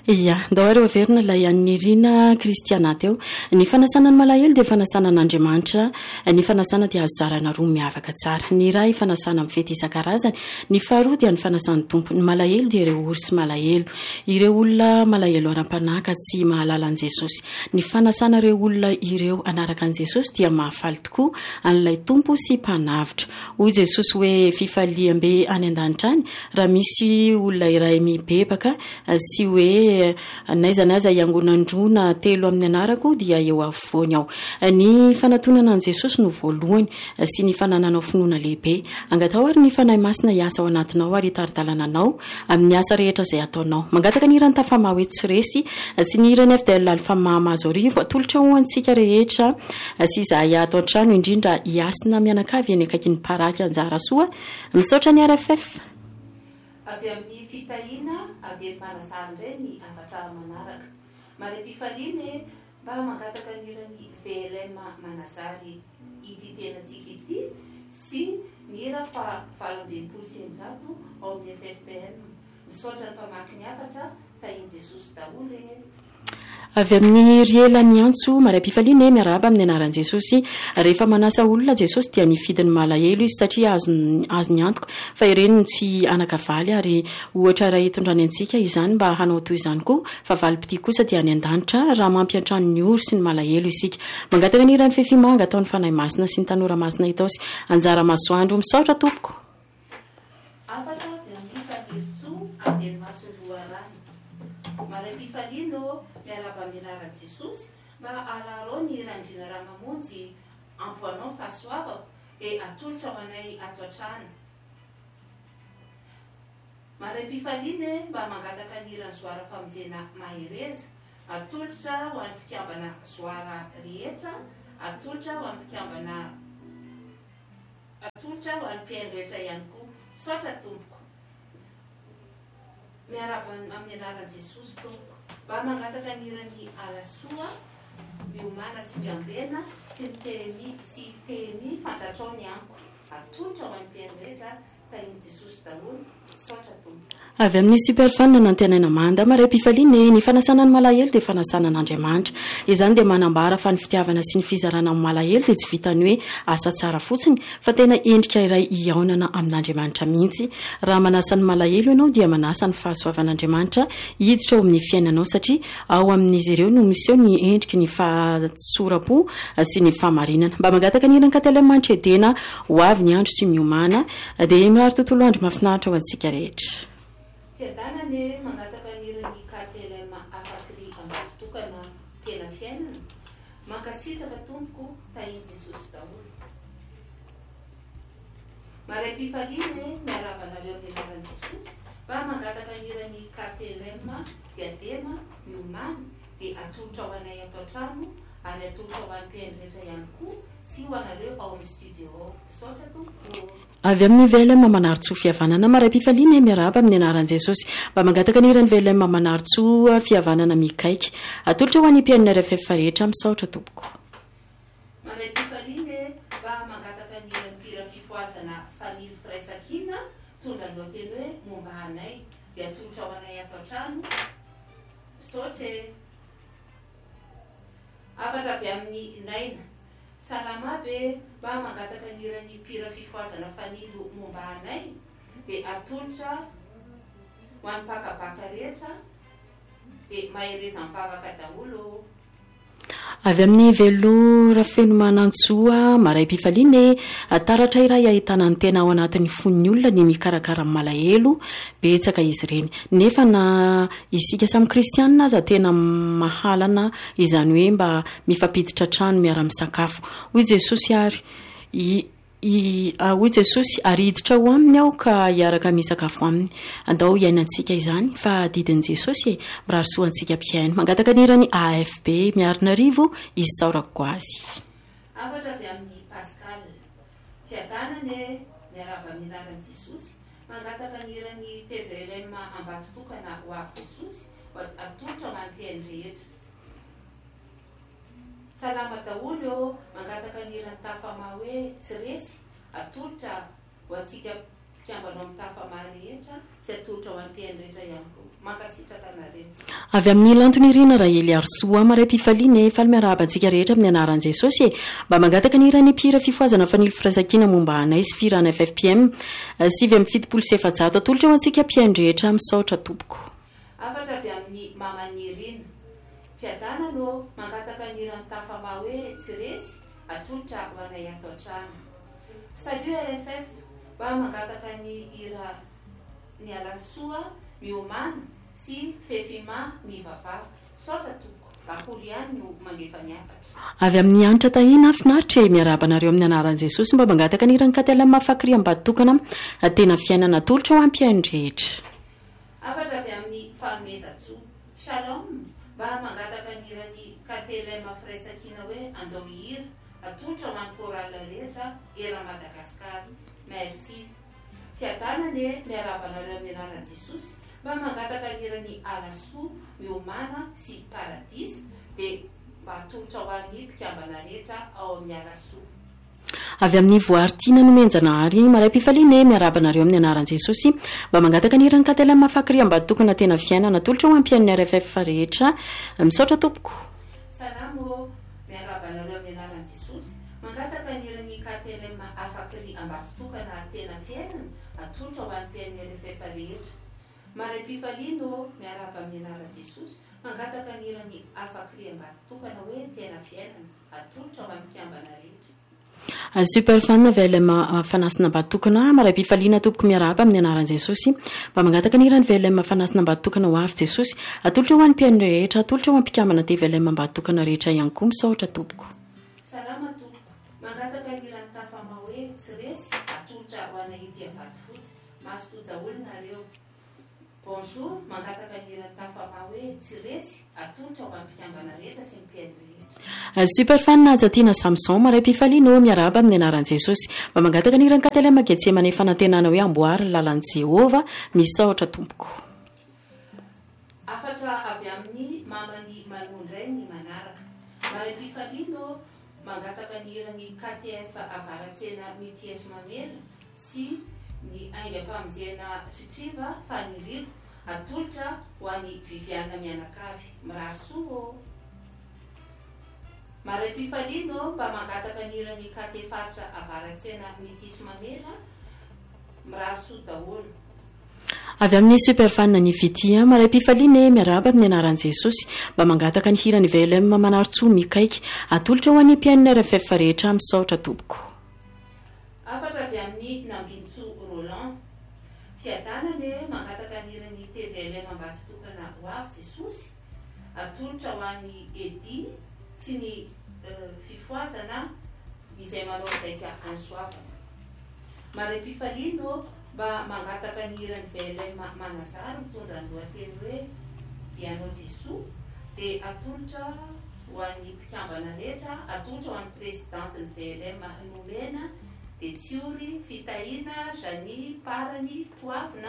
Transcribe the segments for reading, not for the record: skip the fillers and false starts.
ia ndao areo averina ilay anirina kristiana teo ny fanasana ny malahelo dia fanasana an'Andriamanitra. Ny fanasana dia azo zarana roa miavaka tsara. Ny iray fanasana amin'ny fety isan-karazany, ny faharoa dia ny fanasan'ny tompo. Ny malahelo dia ireo ory sy malahelo, ireo olona malahelo aram-panaka tsy mahalala an' Jesosy. Ny fanasana ireo olona ireo anaraka an' Jesosy dia mahafaly tokoa an'ilay tompo sy mpanavitra. Hoy Jesosy hoe fifaliam-be any an-danitra any raha misy olona iray mibebaka sy hoe naiza naza iangonandrona telo amin'ny anarako dia eo afovoany ao. Ny fanatonana an' Jesosy no voalohany sy ny fanananao finoana lehibe. Angatao ary ny fanahy masina hiasa ao anatinao ary hitaridalananao amin'ny asa rehetra izay ataonao. Mangataka ny irany tafamaho etsy sy ny irany FDL fa mahamazo arivo atolotra ho antsika rehetra sy izahay ato an-trano indrindra hiasina mianakavy eny akaiky ny paraka anjara soa misaotra ny RFF. Avy amin'ny fitahina avy eto Manasary ireny afatra manaraka. Mare-pifaliana mba mangataka nirany VLM Manasary ity tenantsika ity sy nira fa 20% ao amin'ny FFPM. Misaotra ny mpamaky ny afatra tahiny Jesosy daholo avy amin'ny riela miantso maray-pifaliana miarahaba amin'ny anaran'i Jesosy. Rehefa manasa olona Jesosy dia nifidiny malahelo izy satria azo ny antoka fa ireny tsy anakavaly ary ohatra raha hitondrany antsika izany mba hanao toy izany koa fa valim-pity kosa dia any an-danitra raha mampiantrano ny ory sy ny malahelo isika. Mangataka ny irany fefimanga ataon'ny fanahy masina sy ny tanora masina itao sy anjara masoandro misaotra tompoko. Afatra amin'ny Maray-pifaliana miaraba amin'ny anaran'i Jesosy mba alarao ny randrina ramamonjy ampoanao fahasoavako dia atolotra ho anay ato an-trano. Maray-pifaliana mba mangataka ny rany zoara famonjena mahereza atolotra ho an'ny mpikambana zoara rehetra, atolotra ho an'ny mpikambana atolotra ho an'ny mpiaino rehetra ihany koa. Saotra tompoko. Miaraba amin'ny anaran'i Jesosy tompoko mba mangataka ny irany alasoa miomana sy mpiambena sy temy fantatrao ny amiko atolotra ho an'ny mpiaino rehetra tahiny Jesosy daholo. Saotra tompoko. Avy amin'ny superfan nantenaina manda maray-pifaliana ny fanasana ny malahelo dia fanasana an'Andriamanitra. Izany dia manambara fa ny fitiavana sy ny fizarana amin'ny malahelo dia tsy vitany hoe asa tsara fotsiny fa tena endrika iray iaonana amin'Andriamanitra mihitsy. Raha manasa ny malahelo ianao dia manasa ny fahasoavan'Andriamanitra hiditra ao amin'ny fiainanao satria ao amin'izy ireo no misy eo ny endriky ny fahatsorapo sy ny fahamarinana. Mba mangataka ny irany katelemanitra edena ho avy ny andro sy miomana dia mirary tontolo andro mahafinaritra ho antsika rehetra. Fiadanane mangataka nirany KTLM afakry ambazotokana tena fiainana mankasitraka tompoko tahiny Jesosy daholo. Maray-pifaliana miarabanareo amin'ny anaran'i Jesosy mba mangataka nirany KTLM diadema miomana dia atolotra ho anay ato an-trano ary atolotra ho an'ny mpiaino rehetra ihany koa sy ho anareo ao amin'ny studio ao. Saotra tompoko. Avy amin'ny VLM manaritso fihavanana maray-pifaliana miarahaba amin'ny anaran'i Jesosy mba mangataka ny irany VLM manaritso fihavanana mikaiky atolotra ho an'ny mpiaino RFF rehetra misaotra tompoko. Maray-pifaliana mba mangataka ny irany mpira fifoazana fanily firaisakina tondra loateny hoe momba anay dia atolotra ho anay ato an-trano. Misaotra afatra avy amin'ny naina salama be mba mangataka ny irany mpira fifoazana fanilo momba anay dia atolotra ho an'ny pakabaka rehetra dia mahereza mivavaka daholo. Avy amin'ny velo rafeno manantsoa maray-pifaliana taratra iray ahitana ny tena ao anatin'ny fon'ny olona ny mikarakara amin'ny malahelo betsaka izy ireny nefa na isika samy kristianina aza tena mahalana izany hoe mba mifampiditra trano miara-misakafo. Hoy Jesosy hoy Jesosy ary hiditra ho aminy aho ka hiaraka misakafo aminy. Andao iainantsika izany fa didin'i Jesosy mirarosoantsika mpiaino. Mangataka nirany AFB miarina rivo izy saorako azy. Afatra avy amin'ny Pascal fiadanane miaraba amin'ny anaran'i Jesosy mangataka nirany TVLM ambatotokana ho avy Jesosy atolotra ho an'ny mpiaino rehetra. Salama daholo mangataka nirany tafama hoe tsy resy atolotra ho antsika mpiambanao mitafamary rehetra sy atolotra ho an'nypiainy rehetra ihany koa mankasitraka anareo avy amin'ny lantony irina raha ely arsoa maray-pifaliana efa ny miarabantsika rehetra amin'ny anaran'i jesosy mba mangataka ny irany mpira fifoazana fanilo firaisankina momba anay sy firana ffpm 7 atolotra ho antsika mpiainy rehetra misaotra tompoko afatra avy amin'ny mamanirina fiadana no mangataka ny irany tafama hoe tsy resy atolotra ho anay ato an-trano salut rff mba mangataka ny ira ny alasoa miomana sy fefima mivavah saotra toko bakolo ihany no mandefa ny afatra avy amin'ny anitra tahina finaritra miarabanareo amin'ny anaran'i jesosy mba mangataka ny irany katela mafakry ambaditokana tena fiainana atolotra ho ampiainy rehetra afatra avy amin'ny fanomezatsoa shalom mba mangataka ny irany katela mafiraisakina hoe andao hira atolotra ho an'ny korala rehetra era madagasikara merci fiadanane miarabanareo amin'ny anaran'i jesosy mba mangataka ny irany alasoa miomana sy paradis dia mba atolotra ho an'ny mpikambana rehetra ao amin'ny alasoa avy amin'ny voaritiana nomenjanahary maray-pifaliana miarabanareo amin'ny anaran'i jesosy mba mangataka ny irany katela mafakry ambaditokana tena fiainana atolotra ho ampiain'ny rff rehetra misaotra tompoko salamo miarabanareo amin'ny anaran'i jesosy mangataka ny irany katela afakry ambaditokana tena fiainana atolotra ho ampiain'ny rff rehetra maray-pifaliana miaraba amin'ny anaran'i jesosy mangataka ny irany afakry ambaditokana hoe tena fiainana atolotra ho amin'ny mpikambana rehetra superfan velm fanasina ambaditokana maray-pifaliana tompoko miaraba amin'ny anaran'i jesosy mba mangataka ny irany velm fanasina ambaditokana ho avy jesosy atolotra ho an'ny mpiainy rehetra atolotra ho ampikambana te velm ambaditokana rehetra ihany koa misaotra tompoko salama tompoko mangataka ny irany tafama hoe tsy resy atolotra ho anahidy avady fotsy masoto daholo nareo bonjour mangataka ny irany tafama hoe tsy resy atolotra ho ampikambana rehetra sy mpiainy rehetra superfan najatiana samson maray-pifaliana miaraba amin'ny anaran'i jesosy mba mangataka ny irany katela magetsemana fanantenana hoe amboary lalan'i jehova misaotra tompoko afatra avy amin'ny mamany malondray ny manaraka maray-pifaliana mangataka ny irany ktf avaratsena mities mamela sy ny aingam-pamonjena tritriva fanirivo atolotra ho an'ny viviana mianakavy mirasoa maray-pifaliana mba mangataka ny irany katefatra avaratsena mitisy mamela mirasoa daholo avy amin'ny superfan ny vitia maray-pifaliana miaraba amin'ny anaran'i jesosy mba mangataka ny hirany velm manaritsoa mikaiky atolotra ho an'ny mpiain'ny rff rehetra misaotra tompoko afatra avy amin'ny nambintsoa roland fiadanane mangataka ny irany tvlm ambaditokana ho avy jesosy atolotra ho an'ny edi sy ny fifoazana izay manao zaika ansoavana maray-pifaliana mba mangataka ny irany velm manazary mitondra ny lohateny hoe bianao jesoa dia atolotra ho an'ny mpikambana rehetra atolotra ho an'ny presidente ny velm nomena dia tsiory fitahina jani parany toavina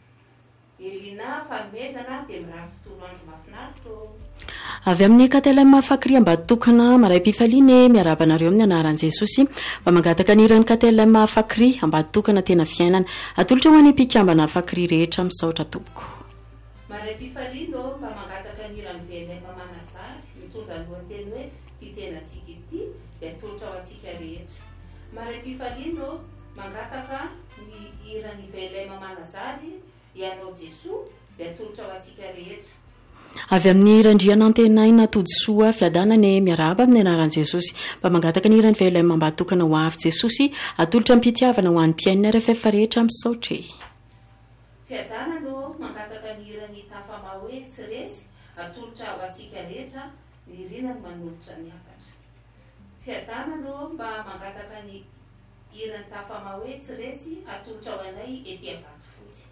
elina famezana dia mirary tontolo andro mahafinaritra avy amin'ny katela mafakry ambaditokana maray-pifaliana miarabanareo amin'ny anaran'i jesosy mba mangataka ny irany katela mafakry ambaditokana tena fiainana atolotra ho an'ny mpikambana fakry rehetra misaotra tompoko maray-pifaliana mba mangataka ny irany velm manazary mitondra ny lohateny hoe titenatsika ity dia atolotra ho antsika rehetra maray-pifaliana mangataka ny irany velm manazary ianao jesoa dia atolotra ho antsika rehetra avy amin'ny irandriana antenaina todisoa fiadanane miaraba amin'ny anaran'i jesosy mba mangataka ny irany velm ambaditokana ho avy jesosy atolotra mpitiavana ho an'ny mpiain'ny rff rehetra misaotra fiadanano mangataka ny irany tafama hoe tsy resy atolotra ho antsika rehetra ny rinany manolotra ny afatra fiadanano mba mangataka ny irany tafama hoe tsy resy atolotra ho anay ety avady fotsy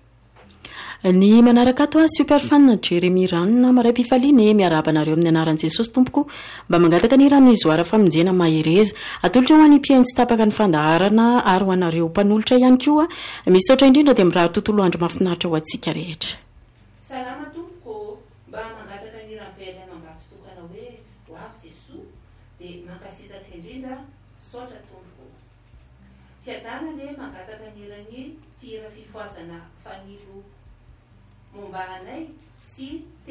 ny manaraka ato a superfan jeremi ranona maray-pifaliana miarabanareo amin'ny anaran'i jesosy tompoko mba mangataka ny irany zoara famonjena mahereza atolotra ho an'ny mpiainy tsy tapaka ny fandaharana ary ho anareo mpanolotra ihany koa misaotra indrindra dia mirary tontolo andro mahafinaritra ho antsika rehetra salama tompoko mba mangataka ny irany velm ambaditokana hoe ho avy jesoa dia mankasizaka indrindra saotra tompoko fiadanany mangataka nirany mpira fifoazana fanilo momba anay sy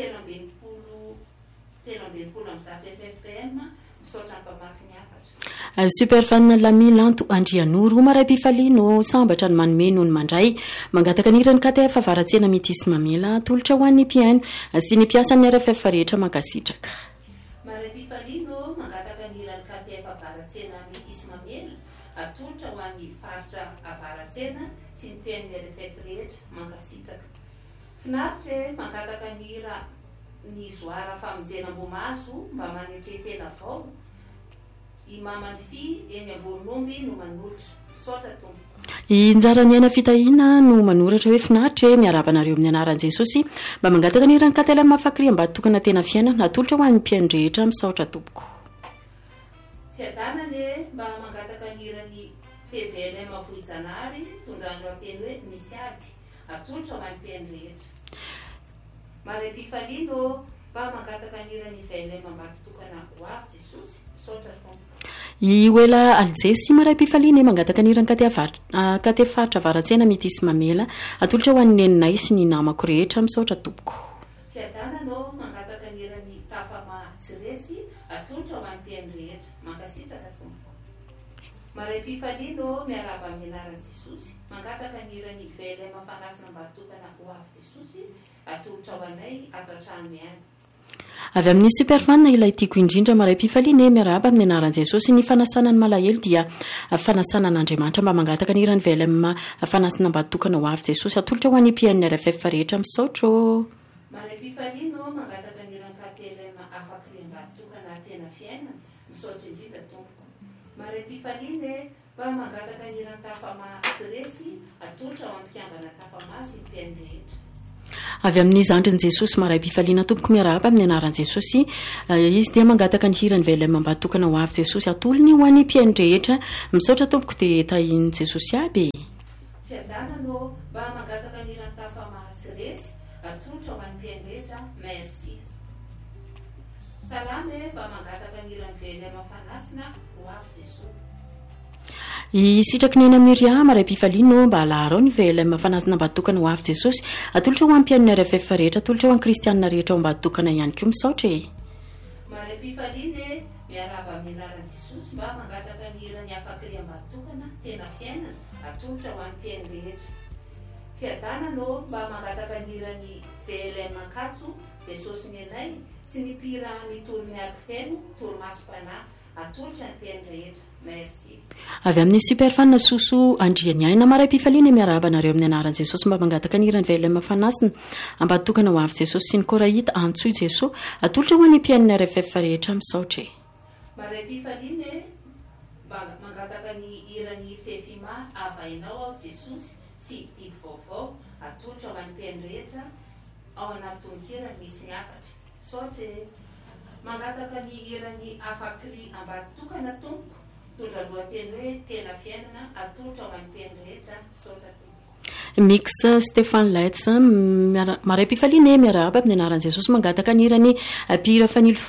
13 amzato FFPM misaotra ampamaky ny afatra. Superfan Lamilanto Andrianoro maray mpifaliano sambatra ny manome noho ny mandray mangataka nirany KTF avaratsena mitisy mamela tolotra ho an'ny mpiaino sy ny mpiasan'ny RFF rehetra mankasitraka. Maray mpifaliano mangataka nirany KTF avaratsena mitisy mamela atolotra ho an'ny faritra avaratsena sy ny mpiain'ny RFF rehetra mankasitraka. Finaritra mangataka nira ny zoara famonjena Mbomaso mba manetretena avao imamany fi eny Amboninomby no manolotra saotra tompo. Injarany aina fitahiana no manoratra hoe finaritra miarabanareo amin'ny anaran'i Jesosy mba mangataka nirany katela mafakry mba tokana tena fiainana natolotra ho an'ny mpiaino rehetra misaotra tompoko. Fiadanany mba mangataka nirany TVLM Vohijanary tondrany teny hoe misy ady atolotra ho an'ny mpiaino rehetra. Maray mpifaliano mba mangataka nirany VLM Ambato tokana ho avy Jesosy misaotra tompo. Iwela Aljesy maray mpifaliana mangataka nirany KTF faritra avaratsena mitisy mamela atolotra ho an'ny neninay sy ny namako rehetra misaotra tompoko. Fiadananao mangataka nirany Tafama Tsiresy atolotra ho an'ny mpiaino rehetra mankasitraka tompo. Maray mpifaliano miaraba amin'ny anaran'i Jesosy mangataka nirany VLM Fanasina Ambato tokana ho avy Jesosy atolotra ho anay ato an-trano miaino. Avy amin'ny superfan ilay tiako indrindra maray mpifaliana miaraba amin'ny anaran'i Jesosy ny fanasana ny malahelo dia fanasana n'Andriamanitra mba mangataka nirany VLM Fanasina Ambato tokana ho avy Jesosy atolotra ho an'ny mpiain'ny RFF rehetra misaotra. Maray mpifaliana mangataka nirany KTLM afakry Ambato tokana tena fiainana misaotra indrindra tompo. Maray mpifaliana mba mangataka nirany Tafama Tsiresy atolotra ho an'ny mpiambana Tafama sy ny mpiaino rehetra. Avy amin'ny zandrin'i Jesosy maray mpifaliana tompoko miaraba amin'ny anaran'i Jesosy izy dia mangataka ny hirany VLM Ambato tokana ho avy Jesosy atolony ho an'ny mpiaino rehetra misaotra tompoko dia tahin'i Jesosy aby. Fiadananao mba mangataka nirany Tafama Tsiresy atolotra ho an'ny mpiaino rehetra merci. Salame mba mangataka nirany VLM Fanasina ho avy Jesosy. Isitraky nena Miria maray mpifaliana mba alarao ny VLM Fanasina Ambato tokana ho avy Jesosy atolotra ho an'ny mpiain'ny RFF rehetra atolotra ho an'ny kristianina rehetra ao Ambato tokana ihany koa misaotra. Maray mpifaliana miaraba amin'ny anaran'i Jesosy mba mangataka nirany afakry Ambato tokana tena fiainana atolotra ho an'ny mpiaino rehetra. Fiadananao mba mangataka nirany VLM Ankatso Jesosy nenay sy ny mpira mitory miarky feno torimasom-panahy atolotra ny mpiaino rehetra merci. Avy amin'ny superfan Soso Andriany aina maray mpifaliana miaraba nareo amin'ny anaran'i Jesosy mba mangataka nirany VLM Fanasina Ambato tokana ho avy Jesosy sy ny Korahita Antsoy Jesosy atolotra ho an'ny mpiain'ny RFF rehetra misaotra. Maray mpifaliana mba mangataka ny irany Fefima avainao ao Jesosy sy didy vaovao atolotra ho an'ny mpiaino rehetra ao anaty tononkirany misy ny afatra saotra. Mangataka ny irany afakry Ambato tokana tompo tondra lohateny hoe tena fiainana atolotra ho an'ny mpiaino rehetra misaotra tompo. Mix Stéphane Leitz maray mpifaliana miaraba amin'ny anaran'i Jesosy mangataka nirany mpira fanilo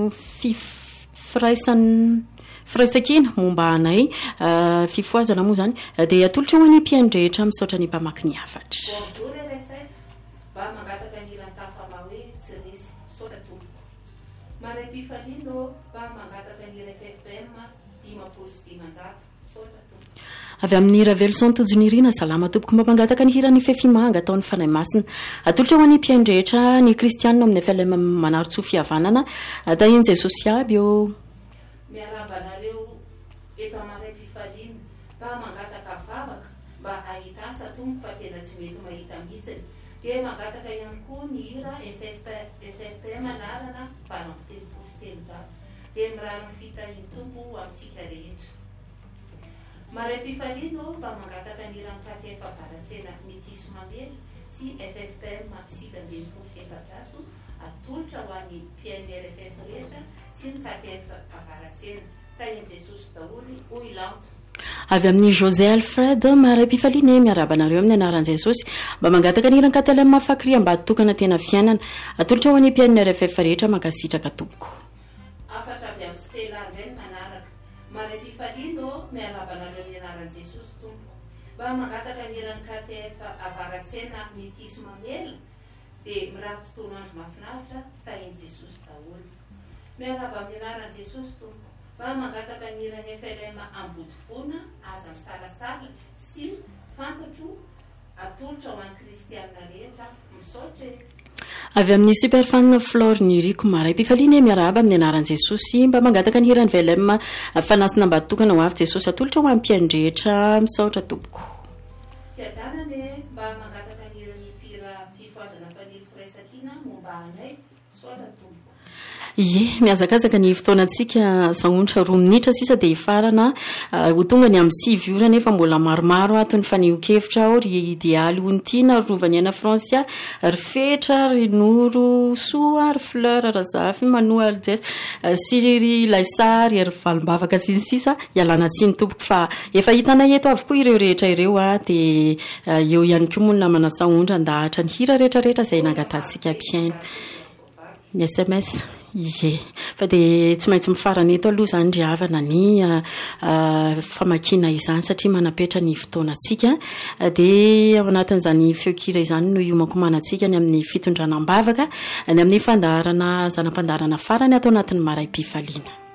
firaisakina momba anay fifoazana moa zany dia atolotra ho an'ny mpiaino rehetra misaotra ny mpamaky ny afatra. Bonjour RFF mba mangataka nirany Tafama hoe Tsiresy misaotra tompo. Maray mpifaliana mba mangataka ny RFFPM 10 sy 10 misaotra tompo. Avy amin'ny Ravelson Tojonirina salama tompoko mba mangataka ny hirany Fefimanga ataon'ny Fanahy Masina atolotra ho an'ny mpiaino rehetra ny kristianina amin'ny FLM Manaritsoa fihavanana tahin'i Jesosy aby eo. Miarabanareo eto maray mpifaliana mba mangataka vavaka mba ahita asa tompo fa tena tsy mety mahita mihitsiny dia mangataka ihany koa ny hira FFPM anarana mpanao 7 dia mirariny fitahiny tompo amintsika rehetra. Maray mpifaliana mba mangataka ny hirany KTF avaratsena mitisy mamela sy FFPM 7 atolotra ho an'ny mpiain'ny RFF rehetra sy ny KTF avaratsena tahin'i Jesosy daholy hoy lanto. Avy amin'ny José Alfred maray mpifaliana miarabanareo amin'ny anaran'i Jesosy mba mangataka ny hirany KTLM Mafakry Ambato tokana tena fiainana atolotra ho an'ny mpiain'ny RFF rehetra mankasitraka tompoko. Afatra avy amin'ny Stella Andreny manaraka maray mpifaliana miarabanareo amin'ny anaran'i Jesosy mba mangataka nirany katefa avaratsena mitisy mamela dia miraha tontolo andro mahafinaritra tahiny Jesosy daholo. Miaraba amin'ny anaran'i Jesosy tompo, mba mangataka nirany FLM Ambodivoana aza misalasala sy fantatro atolotra ho an'ny kristianina rehetra misaotra avy amin'ny superfan Flore Niriko maray mpifaliana miarahaba amin'ny anaran'i Jesosy mba mangataka ny hirany VLM fanasina mba tokana ho avy Jesosy atolotra ho ampiandrehetra misaotra tompoko. Fiadanane mba mangataka ny hirany fira fifoazana fanilo firaisankina momba anay misaotra tompoko. Ie, miazakazaka ny fotoanantsika saontra 2 minitra sisa dia farana ho tonga ny amin'ny 6 ora nefa mbola maromaro atony faneho-kevitra ao ry idealy hontiana rovany ana Francia ry fetra ry noro soa ry fleur razafy manoa aljes sy ry laisary ry valombavaka sy ny sisa ialana tsiny tompoko fa efa hitanay eto avokoa ireo rehetra ireo dia eo ihany koa moa ny namana saondra ndahatra ny hira rehetrarehetra izay nangatantsika mpiaina ny SMS. Ie, fa dia tsy maintsy mifarana eto aloha izany ry havana ny famakina izany satria manapetra ny fotoanantsika dia ao anatin'izany feokira izany no iomakomanantsika ny amin'ny fitondranam-bavaka ny amin'ny fandaharana zanam-pandaharana farany atao anatin'ny maray-pifaliana.